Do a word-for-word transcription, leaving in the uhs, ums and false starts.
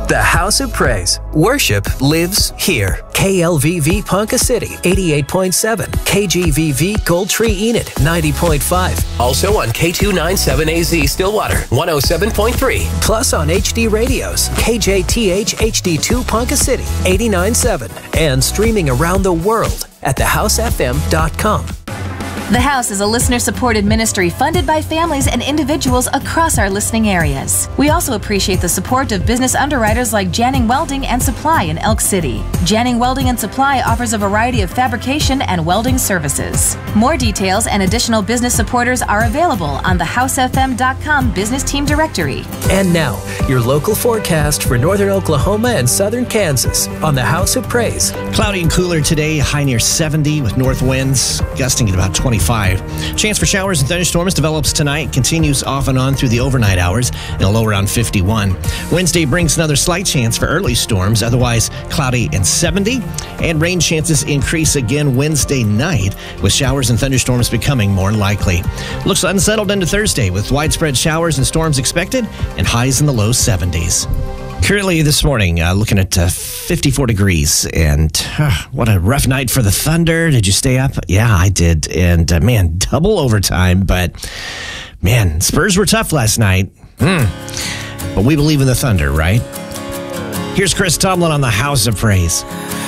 The House of Praise. Worship lives here. K L V V Ponca City, eighty-eight point seven. K G V V Gold Tree Enid, ninety point five. Also on K two ninety-seven A Z Stillwater, one oh seven point three. Plus on H D radios, K J T H H D two Ponca City, eighty-nine point seven. And streaming around the world at the house f m dot com. The House is a listener-supported ministry funded by families and individuals across our listening areas. We also appreciate the support of business underwriters like Janning Welding and Supply in Elk City. Janning Welding and Supply offers a variety of fabrication and welding services. More details and additional business supporters are available on the house f m dot com business team directory. And now, your local forecast for northern Oklahoma and southern Kansas on the House of Praise. Cloudy and cooler today, high near seventy with north winds gusting at about twenty-five. Chance for showers and thunderstorms develops tonight, continues off and on through the overnight hours, and a low around fifty-one. Wednesday brings another slight chance for early storms, otherwise cloudy and seventy. And rain chances increase again Wednesday night, with showers and thunderstorms becoming more likely. Looks unsettled into Thursday, with widespread showers and storms expected, and highs in the low seventies. Currently this morning, uh, looking at uh, fifty-four degrees, and uh, what a rough night for the Thunder. Did you stay up? Yeah, I did. And uh, man, double overtime, but man, Spurs were tough last night. Mm. But we believe in the Thunder, right? Here's Chris Tomlin on the House of Praise.